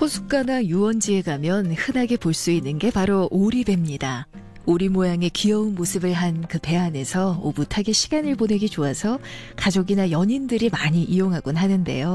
호숫가나 유원지에 가면 흔하게 볼 수 있는 게 바로 오리배입니다. 오리 모양의 귀여운 모습을 한 그 배 안에서 오붓하게 시간을 보내기 좋아서 가족이나 연인들이 많이 이용하곤 하는데요.